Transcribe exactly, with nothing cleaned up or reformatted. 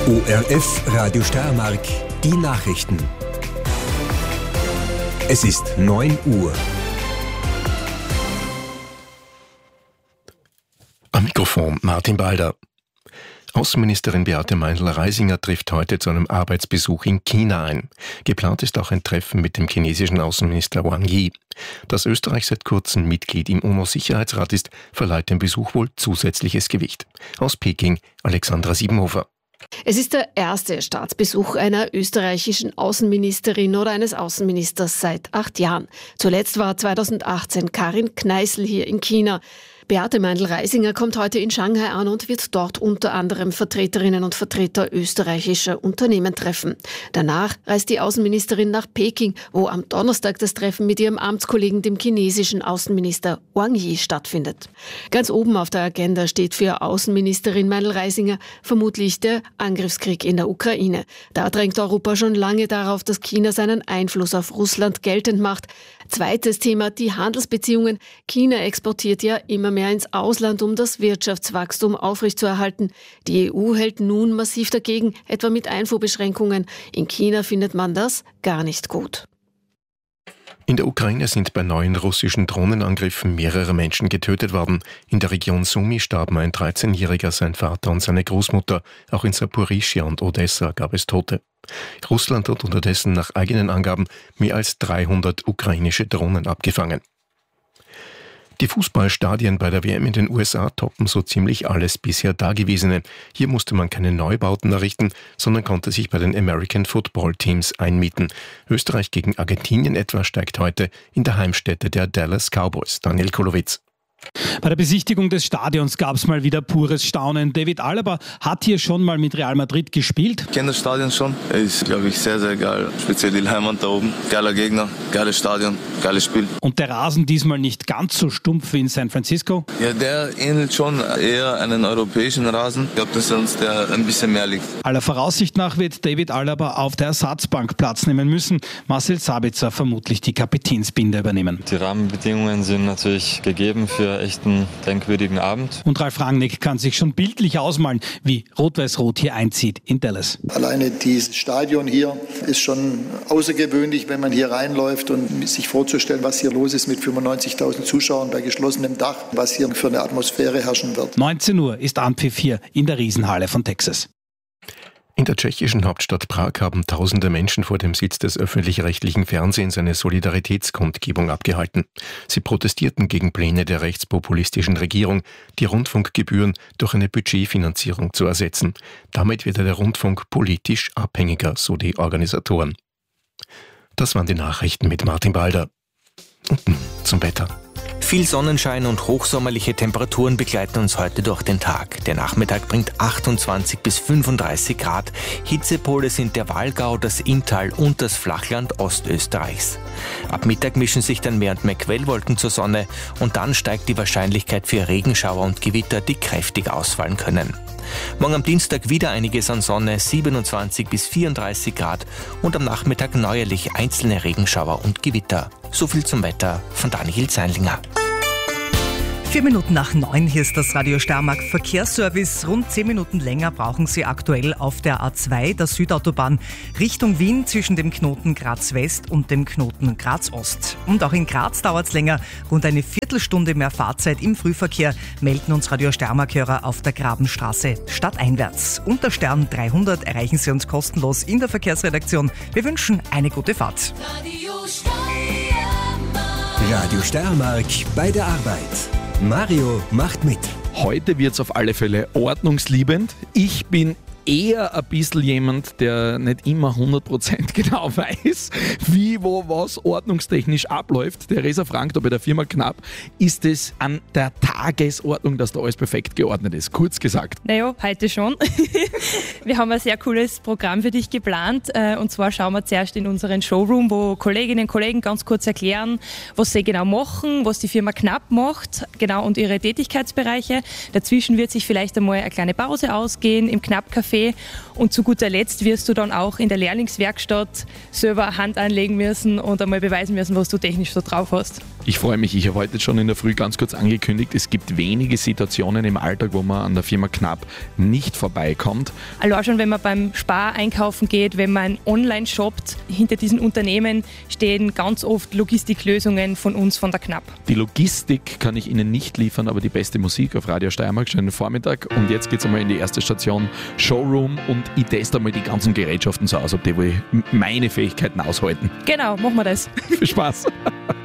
O R F Radio Steiermark, die Nachrichten. Es ist neun Uhr. Am Mikrofon Martin Balder. Außenministerin Beate Meindl-Reisinger trifft heute zu einem Arbeitsbesuch in China ein. Geplant ist auch ein Treffen mit dem chinesischen Außenminister Wang Yi. Dass Österreich seit kurzem Mitglied im UNO-Sicherheitsrat ist, verleiht dem Besuch wohl zusätzliches Gewicht. Aus Peking Alexandra Siebenhofer. Es ist der erste Staatsbesuch einer österreichischen Außenministerin oder eines Außenministers seit acht Jahren. Zuletzt war zweitausendachtzehn Karin Kneißl hier in China. Beate Meindl-Reisinger kommt heute in Shanghai an und wird dort unter anderem Vertreterinnen und Vertreter österreichischer Unternehmen treffen. Danach reist die Außenministerin nach Peking, wo am Donnerstag das Treffen mit ihrem Amtskollegen, dem chinesischen Außenminister Wang Yi, stattfindet. Ganz oben auf der Agenda steht für Außenministerin Meindl-Reisinger vermutlich der Angriffskrieg in der Ukraine. Da drängt Europa schon lange darauf, dass China seinen Einfluss auf Russland geltend macht. Zweites Thema, die Handelsbeziehungen. China exportiert ja immer mehr ins Ausland, um das Wirtschaftswachstum aufrechtzuerhalten. Die E U hält nun massiv dagegen, etwa mit Einfuhrbeschränkungen. In China findet man das gar nicht gut. In der Ukraine sind bei neuen russischen Drohnenangriffen mehrere Menschen getötet worden. In der Region Sumy starben ein dreizehnjähriger, sein Vater und seine Großmutter. Auch in Saporischschja und Odessa gab es Tote. Russland hat unterdessen nach eigenen Angaben mehr als dreihundert ukrainische Drohnen abgefangen. Die Fußballstadien bei der W M in den U S A toppen so ziemlich alles bisher Dagewesene. Hier musste man keine Neubauten errichten, sondern konnte sich bei den American Football Teams einmieten. Österreich gegen Argentinien etwa steigt heute in der Heimstätte der Dallas Cowboys. Daniel Kolowitz. Bei der Besichtigung des Stadions gab es mal wieder pures Staunen. David Alaba hat hier schon mal mit Real Madrid gespielt. Ich kenne das Stadion schon. Ist, glaube ich, sehr, sehr geil. Speziell die Leinwand da oben. Geiler Gegner, geiles Stadion, geiles Spiel. Und der Rasen diesmal nicht ganz so stumpf wie in San Francisco? Ja, der ähnelt schon eher einen europäischen Rasen. Ich glaube, dass uns der ein bisschen mehr liegt. Aller Voraussicht nach wird David Alaba auf der Ersatzbank Platz nehmen müssen. Marcel Sabitzer vermutlich die Kapitänsbinde übernehmen. Die Rahmenbedingungen sind natürlich gegeben für echt einen denkwürdigen Abend. Und Ralf Rangnick kann sich schon bildlich ausmalen, wie Rot-Weiß-Rot hier einzieht in Dallas. Alleine dieses Stadion hier ist schon außergewöhnlich, wenn man hier reinläuft und sich vorzustellen, was hier los ist mit fünfundneunzigtausend Zuschauern bei geschlossenem Dach, was hier für eine Atmosphäre herrschen wird. neunzehn Uhr ist Anpfiff hier in der Riesenhalle von Texas. In der tschechischen Hauptstadt Prag haben tausende Menschen vor dem Sitz des öffentlich-rechtlichen Fernsehens eine Solidaritätskundgebung abgehalten. Sie protestierten gegen Pläne der rechtspopulistischen Regierung, die Rundfunkgebühren durch eine Budgetfinanzierung zu ersetzen. Damit wird der Rundfunk politisch abhängiger, so die Organisatoren. Das waren die Nachrichten mit Martin Balder. Und nun zum Wetter. Viel Sonnenschein und hochsommerliche Temperaturen begleiten uns heute durch den Tag. Der Nachmittag bringt achtundzwanzig bis fünfunddreißig Grad. Hitzepole sind der Walgau, das Inntal und das Flachland Ostösterreichs. Ab Mittag mischen sich dann mehr und mehr Quellwolken zur Sonne und dann steigt die Wahrscheinlichkeit für Regenschauer und Gewitter, die kräftig ausfallen können. Morgen am Dienstag wieder einiges an Sonne, siebenundzwanzig bis vierunddreißig Grad und am Nachmittag neuerlich einzelne Regenschauer und Gewitter. So viel zum Wetter von Daniel Zeinlinger. Vier Minuten nach neun, hier ist das Radio Steiermark Verkehrsservice. Rund zehn Minuten länger brauchen Sie aktuell auf der A zwei, der Südautobahn, Richtung Wien zwischen dem Knoten Graz West und dem Knoten Graz Ost. Und auch in Graz dauert es länger, rund eine Viertelstunde mehr Fahrzeit im Frühverkehr, melden uns Radio Steiermark-Hörer auf der Grabenstraße stadteinwärts. Unter Stern dreihundert erreichen Sie uns kostenlos in der Verkehrsredaktion. Wir wünschen eine gute Fahrt. Radio Steiermark. Radio Steiermark bei der Arbeit. Mario macht mit. Heute wird es auf alle Fälle ordnungsliebend. Ich bin eher ein bisschen jemand, der nicht immer hundert Prozent genau weiß, wie, wo, was ordnungstechnisch abläuft. Theresa fragt, ob bei der Firma Knapp ist es an der Tagesordnung, dass da alles perfekt geordnet ist. Kurz gesagt. Naja, heute schon. Wir haben ein sehr cooles Programm für dich geplant. Und zwar schauen wir zuerst in unseren Showroom, wo Kolleginnen und Kollegen ganz kurz erklären, was sie genau machen, was die Firma Knapp macht, genau, und ihre Tätigkeitsbereiche. Dazwischen wird sich vielleicht einmal eine kleine Pause ausgehen im Knapp-Café. Und zu guter Letzt wirst du dann auch in der Lehrlingswerkstatt selber Hand anlegen müssen und einmal beweisen müssen, was du technisch so drauf hast. Ich freue mich, ich habe heute schon in der Früh ganz kurz angekündigt, es gibt wenige Situationen im Alltag, wo man an der Firma Knapp nicht vorbeikommt. Also auch schon, wenn man beim Spar einkaufen geht, wenn man online shoppt, hinter diesen Unternehmen stehen ganz oft Logistiklösungen von uns, von der Knapp. Die Logistik kann ich Ihnen nicht liefern, aber die beste Musik auf Radio Steiermark. Schönen Vormittag und jetzt geht es einmal in die erste Station Showroom und ich teste einmal die ganzen Gerätschaften so aus, ob die wohl meine Fähigkeiten aushalten. Genau, machen wir das. Viel Spaß.